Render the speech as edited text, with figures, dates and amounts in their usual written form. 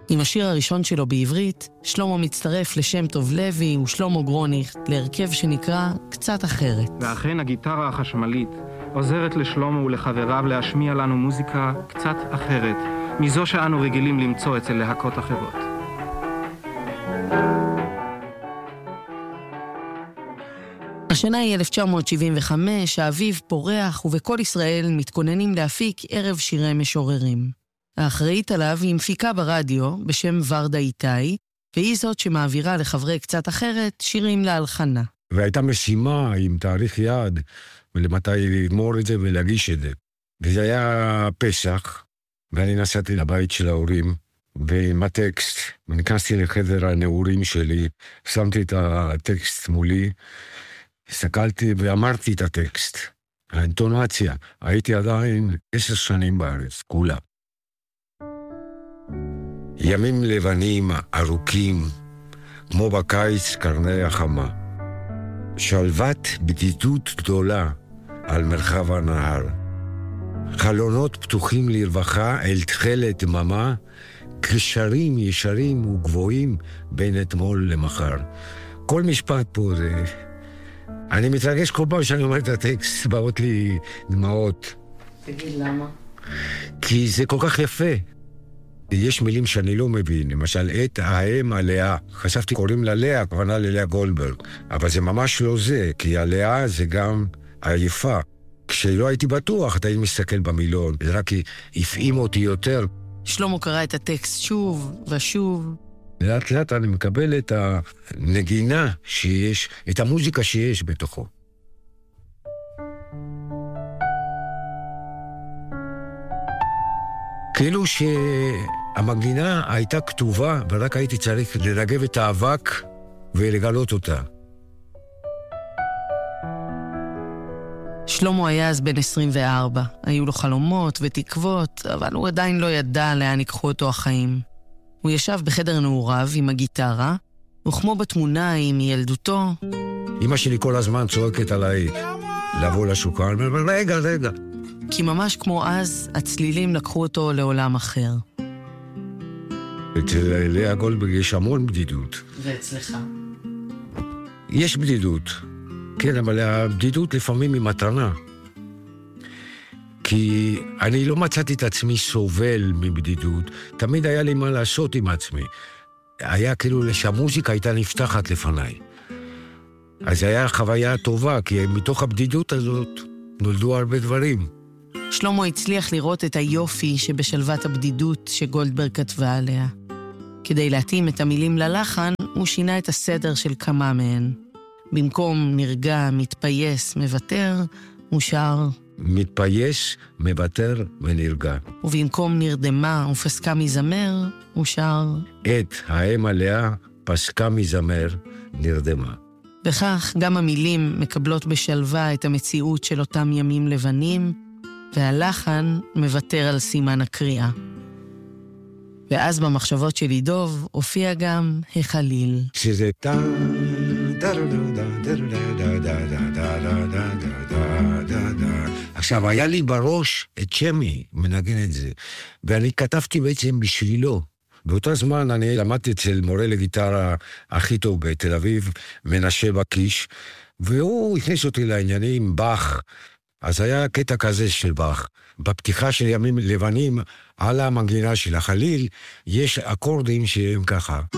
עם השיר הראשון שלו בעברית, שלמה מצטרף לשם טוב לוי ושלמה גרוניך להרכב שנקרא קצת אחרת. ואכן הגיטרה החשמלית עוזרת לשלמה ולחבריו להשמיע לנו מוזיקה קצת אחרת, מזו שאנו רגילים למצוא אצל להקות אחרות. השנה היא 1975, האביב פורח ובכל ישראל מתכוננים להפיק ערב שירי משוררים. האחראית עליו היא מפיקה ברדיו בשם ורדה איתי, והיא זאת שמעבירה לחברי קצת אחרת שירים להלחנה. והייתה משימה עם תאריך יעד, ולמתי לגמור את זה ולהגיש את זה. וזה היה פסח, ואני נסעתי לבית של ההורים, ועם הטקסט, ונכנסתי לחדר הנעורים שלי, שמתי את הטקסט מולי, הסתכלתי ואמרתי את הטקסט. האינטונציה, הייתי עדיין 10 שנים בארץ, כולה. ימים לבנים ארוכים, כמו בקיץ קרני החמה. שלוות בדידות גדולה על מרחב הנהר. חלונות פתוחים לרווחה אל תחילת דממה, קשרים ישרים וגבוהים בין אתמול למחר. כל משפט פה זה... אני מתרגש כל פעם שאני אומר את הטקסט, באות לי דמעות. תגיד למה? כי זה כל כך יפה. יש מילים שאני לא מבין, למשל, את האם הלאה. חשבתי קוראים לה לאה, הכוונה ללאה גולדברג. אבל זה ממש לא זה, כי הלאה זה גם היפה. כשלא הייתי בטוח, אתה היית מסתכל במילון, זה רק הפעים אותי יותר. שלמה קרא את הטקסט שוב ושוב. לאט לאט אני מקבל את הנגינה שיש, את המוזיקה שיש בתוכו. כאילו שהמנגינה הייתה כתובה, ורק הייתי צריך לרגב את האבק ולגלות אותה. שלמה היה אז בן 24. היו לו חלומות ותקוות, אבל הוא עדיין לא ידע לאן ייקחו אותו החיים. הוא ישב בחדר נעוריו עם הגיטרה, וכמו בתמונה עם ילדותו... אמא שלי כל הזמן צועקת עליי לבוא לשוקן, רגע. כי ממש כמו אז, הצלילים לקחו אותו לעולם אחר. אצל לאה גולדברג יש המון בדידות. ואצלך? יש בדידות. כן, אבל הבדידות לפעמים היא מתנה. כי אני לא מצאתי את עצמי סובל מבדידות. תמיד היה לי מה לעשות עם עצמי. היה כאילו שהמוזיקה הייתה נפתחת לפניי. אז היה חוויה טובה, כי מתוך הבדידות הזאת נולדו הרבה דברים. שלמה הצליח לראות את היופי שבשלוות הבדידות שגולדברג כתבה עליה. כדי להתאים את המילים ללחן, הוא שינה את הסדר של כמה מהן. במקום נרגע, מתפייס, מוותר, הוא שר... מתפייס, מוותר ונרגע. ובמקום נרדמה ופסקה מזמר, הוא שר... את האם עליה פסקה מזמר, נרדמה. וכך גם המילים מקבלות בשלווה את המציאות של אותם ימים לבנים, והלחן מוותר על סימן הקריאה. ואז במחשבות של דוב הופיע גם החליל. שזה עכשיו, היה לי בראש את שמי, מנגן את זה, ואני כתבתי בעצם בשבילו. באותו זמן אני למדתי אצל מורה לגיטרה הכי טוב בתל אביב, מנשה בקיש, והוא הכניס אותי לעניינים באך. אז היה קטע כזה של באך. בפתיחה של ימים לבנים, על המנגינה של החליל, יש אקורדים שהם ככה.